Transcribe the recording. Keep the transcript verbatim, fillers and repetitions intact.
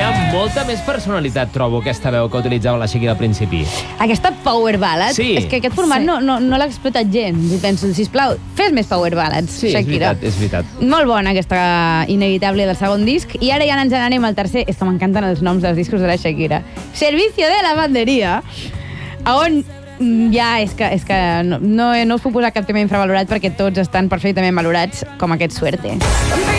molta més personalitat, trobo, aquesta veu que utilitzava la Shakira al principi. Aquesta power ballad, sí. és que aquest format sí. no, no, no l'ha explotat gens. I penso, sisplau, fes més power ballads, sí, Shakira. Sí, és veritat, és veritat. Molt bona aquesta Inevitable del segon disc. I ara ja ens n'anem al tercer. És que m'encanten els noms dels discos de la Shakira. Servicio de lavanderia, on ja és que, és que no, no, no us puc posar cap tema infravalorat perquè tots estan perfectament valorats, com aquest Suerte.